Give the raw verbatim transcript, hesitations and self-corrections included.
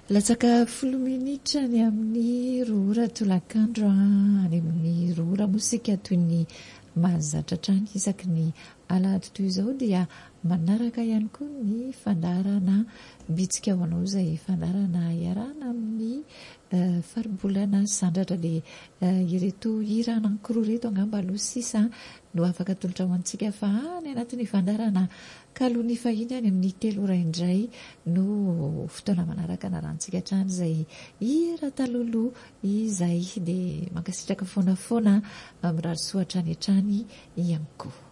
Latsaka folo minitra ny amin'ny roa ora tolakandro any amin'ny roa ora mosika toy ny mahazatra trany isaky ny alahady toy izao dia manaraka ihany koa ny fandarana bitsika ho anao izay fandarana iarahana amin'ny uh, faribolana sandratra dia uh, ireto hira anankiroa reto angamba aloha sisa no afaka tolotra ho antsika fa any anatin'ny fandarana kalony fahiny any amin'ny telo ora indray no fotoana manaraka narantsika trany izay hira talolo izay dia mankasitraka foana foana mirary soatra any trany ihany koa.